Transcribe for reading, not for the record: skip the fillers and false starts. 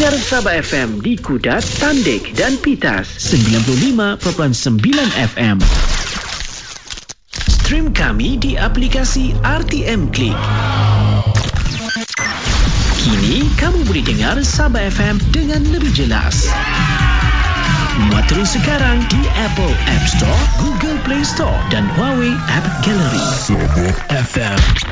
Dengar Sabah FM di Kudat, Tandik dan Pitas 95.9 FM. Stream kami di aplikasi RTM Klik. Kini kamu boleh dengar Sabah FM dengan lebih jelas. Muat terus sekarang di Apple App Store, Google Play Store dan Huawei App Gallery. Sabah FM.